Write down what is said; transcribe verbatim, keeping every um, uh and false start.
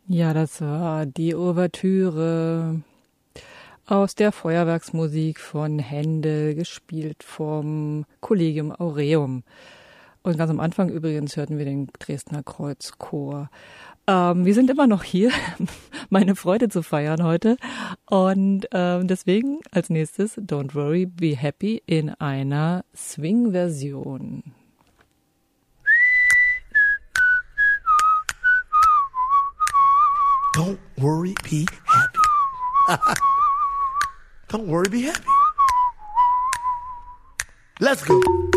Ja, das war die Ouvertüre aus der Feuerwerksmusik von Händel, gespielt vom Collegium Aureum. Und ganz am Anfang übrigens hörten wir den Dresdner Kreuzchor. Ähm, wir sind immer noch hier, meine Freude zu feiern heute. Und ähm, deswegen als nächstes Don't Worry, Be Happy in einer Swing-Version. Don't worry, be happy. Don't worry, be happy. Let's go.